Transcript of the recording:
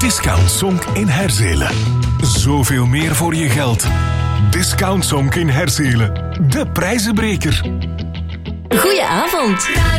Discount Sonk in Herzelen. Zoveel meer voor je geld. Discount Sonk in Herzelen. De prijzenbreker. Goedenavond.